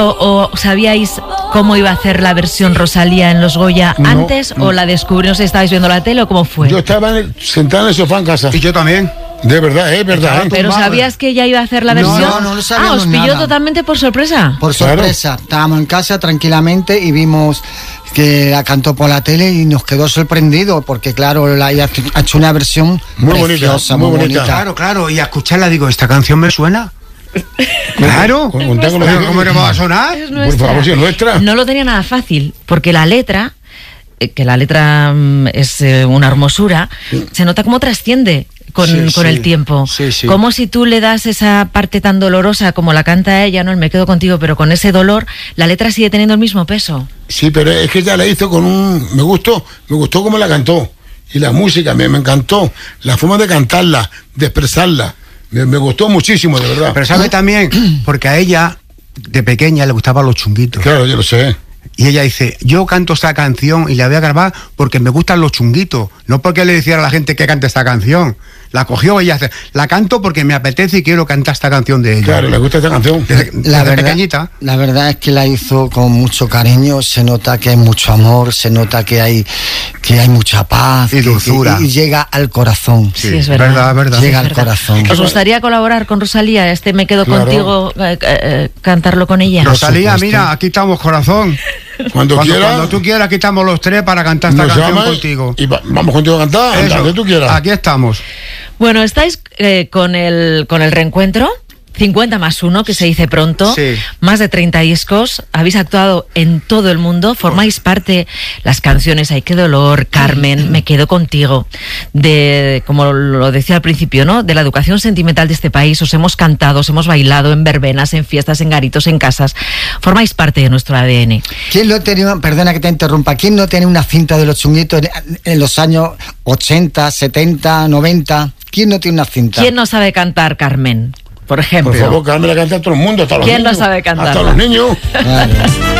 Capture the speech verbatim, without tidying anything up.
o, o sabíais cómo iba a hacer la versión Rosalía en los Goya No, antes no. o la descubrió, no sé, estabais viendo la tele o cómo fue? Yo estaba en el- sentado en el sofá en casa. Y yo también. De verdad, es verdad. Estaba ¿eh? ¿Pero tumbado. sabías que ella iba a hacer la No, versión? no, no lo sabíamos Ah, os pilló nada. totalmente por sorpresa. Por Claro. sorpresa, estábamos en casa tranquilamente y vimos que la cantó por la tele y nos quedó sorprendido porque claro, la, ella ha hecho una versión Muy bonita, preciosa, muy muy bonita. bonita. Claro, claro. Y a escucharla digo, ¿esta canción me suena? Claro. Con- con- con- con- Pero ¿cómo le va a sonar? Es Por nuestra. favor, si es nuestra. No lo tenía nada fácil, porque la letra, eh, que la letra mm, es eh, una hermosura, se nota cómo trasciende con, Sí, con sí. el tiempo. Sí, sí. Como si tú le das esa parte tan dolorosa como la canta ella, ¿no? El Me quedo contigo, pero con ese dolor, la letra sigue teniendo el mismo peso. Sí, pero es que ella la hizo con un... Me gustó, me gustó cómo la cantó. Y la música, me, me encantó. La forma de cantarla, de expresarla. Me, me gustó muchísimo, de verdad. Pero sabe también, porque a ella, de pequeña, le gustaban los chunguitos. Claro, yo lo sé. Y ella dice, yo canto esta canción y la voy a grabar porque me gustan los chunguitos. No porque le decía a la gente que cante esta canción. La cogió ella, hace, la canto porque me apetece y quiero cantar esta canción de ella. Claro, le gusta esta canción. Desde, La desde verdad, pequeñita. la verdad es que la hizo con mucho cariño, se nota que hay mucho amor, se nota que hay que hay mucha paz Y que- dulzura. que- y llega al corazón. Sí, es verdad. verdad, verdad. Llega Es al verdad. corazón. ¿Os gustaría colaborar con Rosalía? Este Me quedo Claro. contigo, eh, eh, cantarlo con ella. Rosalía, supuesto. mira, aquí estamos, corazón. Cuando, Cuando, quiera, cuando tú quieras, aquí estamos los tres para cantar esta nos canción llamas contigo. y va- vamos contigo a cantar, Eso, donde tú quieras. aquí estamos. Bueno, estáis eh, con el con el reencuentro cincuenta más uno, que se dice pronto, Sí. más de treinta discos, habéis actuado en todo el mundo, formáis parte, las canciones Ay, qué dolor, Carmen, Me quedo contigo, de, como lo decía al principio, ¿no? De la educación sentimental de este país, os hemos cantado, os hemos bailado en verbenas, en fiestas, en garitos, en casas, formáis parte de nuestro A D N. ¿Quién no tenía, perdona que te interrumpa, quién no tiene una cinta de los chunguitos en, en los años ochenta, setenta, noventa? ¿Quién no tiene una cinta? ¿Quién no sabe cantar, Carmen? Por ejemplo. Por favor, Carmen la canta a todo el mundo, hasta los ¿Quién no niños. sabe cantarla? Hasta los niños. Claro.